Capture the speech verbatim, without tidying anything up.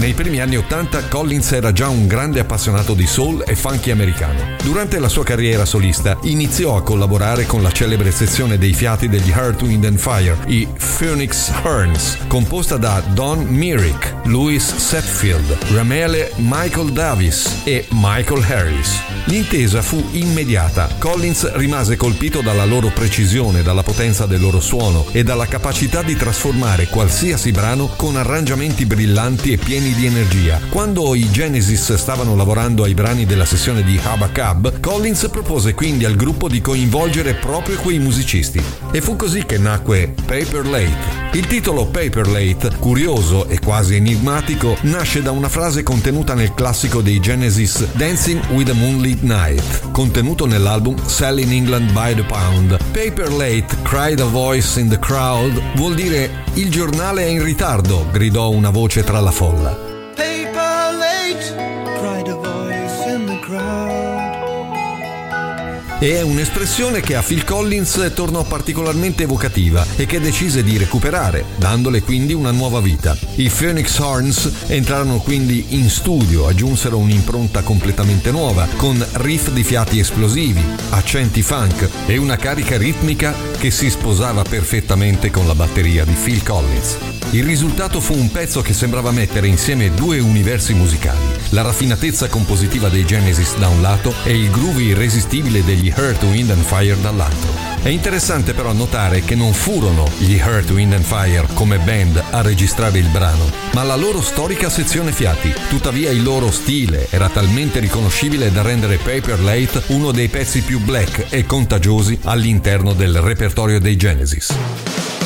nei primi anni ottanta Collins era già un grande appassionato di soul e funky americano. Durante la sua carriera solista iniziò a collaborare con la celebre sezione dei fiati degli Earth, Wind and Fire, i Phoenix Horns, composta da Don Myrick, Louis Hetfield, Ramele Michael Davis e Michael Harris. L'intesa fu immediata. Collins rimase colpito dalla loro precisione, dalla potenza del loro suono e dalla capacità di trasformare qualsiasi brano con arrangiamenti brillanti e pieni di energia. Quando i Genesis stavano lavorando ai brani della sessione di Hubba Cub, Collins propose quindi al gruppo di coinvolgere proprio quei musicisti. E fu così che nacque Paper Late. Il titolo Paper Late, curioso e quasi enigmatico, nasce da una frase contenuta nel classico dei Genesis Dancing with a Moonlit Night, contenuto nell'album Selling England by the Pound. Paper Late, cried a voice in the crowd, vuol dire il giornale è in ritardo, gridò una voce tra la folla. Paper late, cried a voice in the crowd. E è un'espressione che a Phil Collins tornò particolarmente evocativa e che decise di recuperare, dandole quindi una nuova vita. I Phoenix Horns entrarono quindi in studio, aggiunsero un'impronta completamente nuova, con riff di fiati esplosivi, accenti funk e una carica ritmica che si sposava perfettamente con la batteria di Phil Collins. Il risultato fu un pezzo che sembrava mettere insieme due universi musicali, la raffinatezza compositiva dei Genesis da un lato e il groove irresistibile degli Earth, Wind and Fire dall'altro. È interessante però notare che non furono gli Earth, Wind and Fire come band a registrare il brano, ma la loro storica sezione fiati. Tuttavia il loro stile era talmente riconoscibile da rendere Paper Late uno dei pezzi più black e contagiosi all'interno del repertorio dei Genesis.